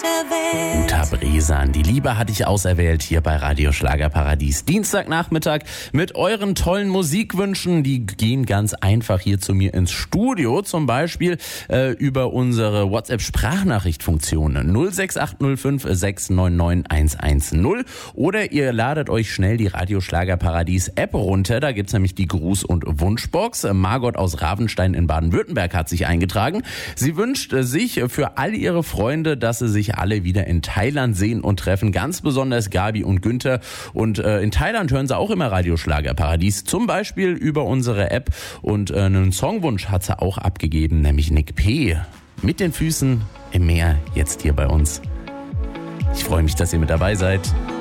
auserwählt. Uta Bresan, die Liebe hatte ich auserwählt hier bei Radio Schlagerparadies. Dienstagnachmittag mit euren tollen Musikwünschen. Die gehen ganz einfach hier zu mir ins Studio. Zum Beispiel über unsere WhatsApp-Sprachnachricht-Funktion 06805 699 110. Oder ihr ladet euch schnell die Radio Schlagerparadies App runter. Da gibt's nämlich die Gruß- und Wunschbox. Margot aus Ravenstein in Baden-Württemberg hat sich eingetragen. Sie wünscht sich für all ihre Freunde, dass sie sich alle wieder in Thailand sehen und treffen. Ganz besonders Gabi und Günther. Und in Thailand hören sie auch immer Radio Schlagerparadies. Zum Beispiel über unsere App. Und einen Songwunsch hat sie auch abgegeben, nämlich Nick P. Mit den Füßen im Meer, jetzt hier bei uns. Ich freue mich, dass ihr mit dabei seid.